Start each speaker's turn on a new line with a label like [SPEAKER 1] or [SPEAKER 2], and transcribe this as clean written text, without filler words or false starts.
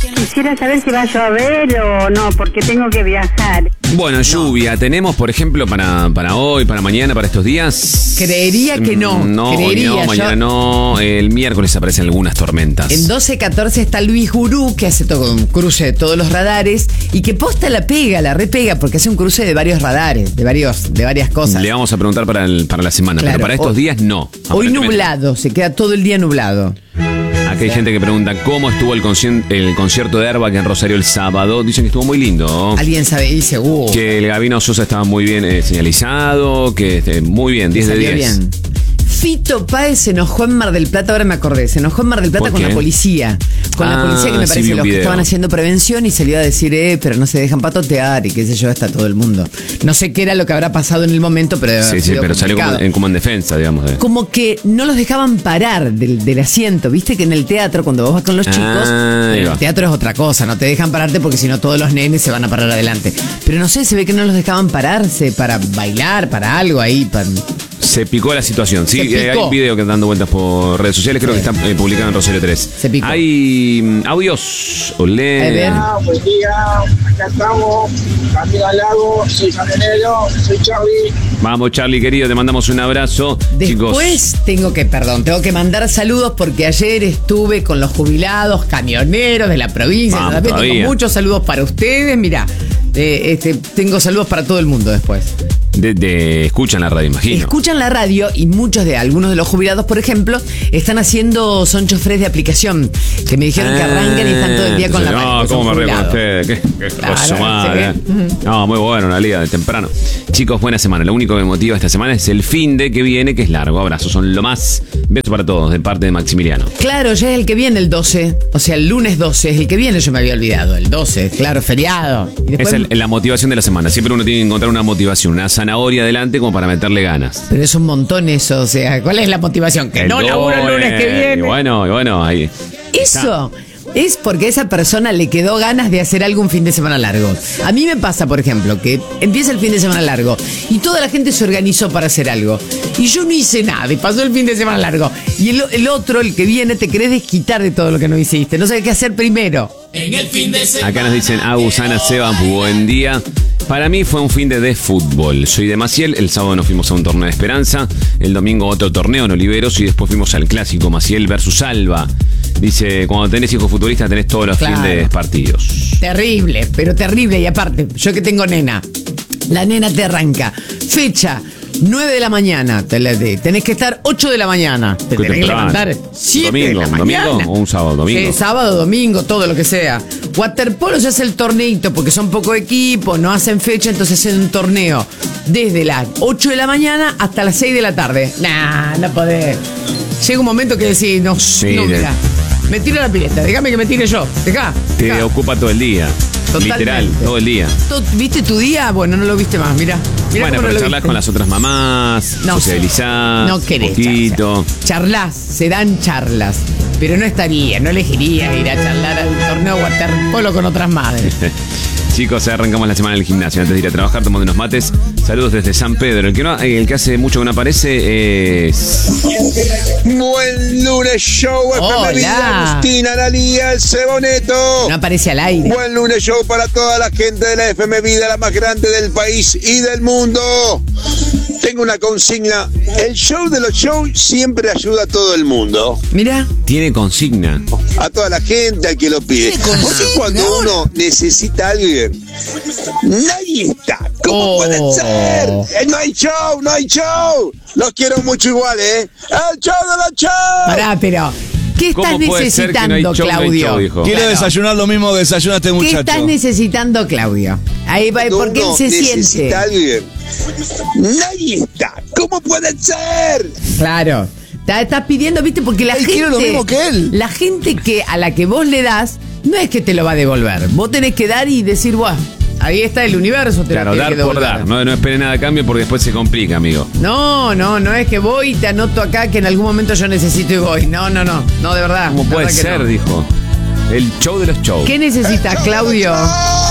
[SPEAKER 1] Quisiera saber si va a llover o no, porque tengo que viajar.
[SPEAKER 2] Bueno, lluvia. ¿Tenemos, por ejemplo, para hoy, para mañana, para estos días?
[SPEAKER 3] Creería que no.
[SPEAKER 2] No,
[SPEAKER 3] Creería,
[SPEAKER 2] hoy no, mañana no. El miércoles aparecen algunas tormentas.
[SPEAKER 3] En 12-14 está Luis Gurú, que hace todo un cruce de todos los radares y que posta la repega, porque hace un cruce de varios radares, de varias cosas.
[SPEAKER 2] Le vamos a preguntar para la semana,
[SPEAKER 3] Claro,
[SPEAKER 2] pero para estos días no.
[SPEAKER 3] Hoy nublado, se queda todo el día nublado.
[SPEAKER 2] Acá hay gente que pregunta cómo estuvo el concierto de Airbag en Rosario el sábado. Dicen que estuvo muy lindo.
[SPEAKER 3] Alguien sabe y seguro.
[SPEAKER 2] Que el Gabino Sosa estaba muy bien señalizado, que muy bien, 10 de 10.
[SPEAKER 3] Bien. Fito Páez se enojó en Mar del Plata, ahora me acordé, se enojó en Mar del Plata con la policía. Con la policía que me parece los que estaban haciendo prevención y salió a decir, pero no se dejan patotear y qué sé yo, está todo el mundo. No sé qué era lo que habrá pasado en el momento, pero
[SPEAKER 2] sí, pero salió como en defensa, digamos.
[SPEAKER 3] Como que no los dejaban parar del asiento, viste que en el teatro, cuando vos vas con los chicos, el teatro es otra cosa, no te dejan pararte porque si no todos los nenes se van a parar adelante. Pero no sé, se ve que no los dejaban pararse para bailar, para algo ahí,
[SPEAKER 2] Se picó la situación. Sí, hay un video que están dando vueltas por redes sociales, creo que está publicado en Rosario 3.
[SPEAKER 3] Se picó.
[SPEAKER 2] Hay audios. Olé.
[SPEAKER 4] Buen día, acá estamos. Camino al lago, soy camionero, soy Charlie.
[SPEAKER 2] Vamos, Charlie, querido, te mandamos un abrazo.
[SPEAKER 3] Después
[SPEAKER 2] chicos.
[SPEAKER 3] tengo que mandar saludos porque ayer estuve con los jubilados camioneros de la provincia. Tengo muchos saludos para ustedes. Mirá, tengo saludos para todo el mundo después.
[SPEAKER 2] Escuchan la radio, imagino.
[SPEAKER 3] Escuchan la radio y algunos de los jubilados, por ejemplo, están haciendo son choferes de aplicación, que me dijeron que arrancan y están todo el día con la radio.
[SPEAKER 2] No, ¿cómo me río con ustedes? ¿Qué cosa madre? No, muy bueno, la liga de temprano. Chicos, buena semana. Lo único que me motiva esta semana es el fin de que viene, que es largo. Abrazos, son lo más. Beso para todos, de parte de Maximiliano.
[SPEAKER 3] Claro, ya es el que viene el 12. O sea, el lunes 12 es el que viene, yo me había olvidado. El 12, claro, feriado. Y después...
[SPEAKER 2] Es la motivación de la semana. Siempre uno tiene que encontrar una motivación, una zanahoria adelante como para meterle ganas.
[SPEAKER 3] Pero es un montón eso, o sea, ¿cuál es la motivación? Que no laburo el lunes que viene.
[SPEAKER 2] Y bueno, ahí.
[SPEAKER 3] Eso es porque a esa persona le quedó ganas de hacer algo un fin de semana largo. A mí me pasa, por ejemplo, que empieza el fin de semana largo y toda la gente se organizó para hacer algo. Y yo no hice nada y pasó el fin de semana largo. Y el otro, el que viene, te querés desquitar de todo lo que no hiciste. No sabes qué hacer primero.
[SPEAKER 5] En el fin de semana.
[SPEAKER 2] Acá nos dicen, Agusana Seba, buen día. Para mí fue un fin de fútbol. Soy de Maciel, el sábado nos fuimos a un torneo de Esperanza, el domingo otro torneo en Oliveros y después fuimos al clásico Maciel versus Alba. Dice, cuando tenés hijos futuristas tenés todos los fines de partidos.
[SPEAKER 3] Terrible, pero terrible. Y aparte, yo que tengo nena, la nena te arranca. Fecha, 9 de la mañana. Tenés que estar 8 de la mañana. Te tenés que levantar 7 de la mañana.
[SPEAKER 2] ¿Domingo o un sábado? ¿Domingo?
[SPEAKER 3] Sí, sábado, domingo, todo lo que sea. Waterpolo se hace el torneito porque son poco equipos, no hacen fecha, entonces hacen un torneo desde las 8 de la mañana hasta las 6 de la tarde. No podés. Llega un momento que decís, no, mira, me tiro a la pileta, déjame que me tire yo. Te
[SPEAKER 2] ocupa todo el día. Totalmente. Literal, todo el día.
[SPEAKER 3] ¿Viste tu día? Bueno, no lo viste más, mirá.
[SPEAKER 2] Bueno, pero charlas con las otras mamás, socializás,
[SPEAKER 3] no querés
[SPEAKER 2] poquito.
[SPEAKER 3] Charlas, se dan charlas. Pero no elegiría ir a charlar al torneo waterpolo con otras madres.
[SPEAKER 2] Chicos, arrancamos la semana en el gimnasio. Antes de ir a trabajar, tomando unos mates. Saludos desde San Pedro. El que hace mucho que no aparece es...
[SPEAKER 4] Buen lunes show, FM Vida, Agustina, Analía, el Ceboneto.
[SPEAKER 3] No aparece al aire.
[SPEAKER 4] Buen lunes show para toda la gente de la FM Vida, la más grande del país y del mundo. Tengo una consigna. El show de los shows siempre ayuda a todo el mundo.
[SPEAKER 3] Mira.
[SPEAKER 2] Tiene consigna.
[SPEAKER 4] A toda la gente, al que lo pide. Porque cuando uno necesita a alguien, nadie está. ¿Cómo puede ser? No hay show. Los quiero mucho igual, ¿eh? El show de los shows.
[SPEAKER 3] Pará, pero... ¿Qué estás necesitando, Claudio?
[SPEAKER 6] Quiero desayunar lo mismo que desayuna este muchacho.
[SPEAKER 3] ¿Qué estás necesitando, Claudio? Ahí va, porque él se siente.
[SPEAKER 4] Necesita a alguien. Nadie está. ¿Cómo puede ser?
[SPEAKER 3] Claro. Estás pidiendo, ¿viste? Porque la gente
[SPEAKER 6] quiere lo mismo que él.
[SPEAKER 3] La gente a la que vos le das, no es que te lo va a devolver. Vos tenés que dar y decir, guau. Ahí está el universo.
[SPEAKER 2] Claro, dar por dar. No espere nada a cambio porque después se complica, amigo.
[SPEAKER 3] No es que voy y te anoto acá que en algún momento yo necesito y voy. No, de verdad.
[SPEAKER 2] ¿Cómo puede ser? Dijo. El show de los shows.
[SPEAKER 3] ¿Qué necesitas, Claudio?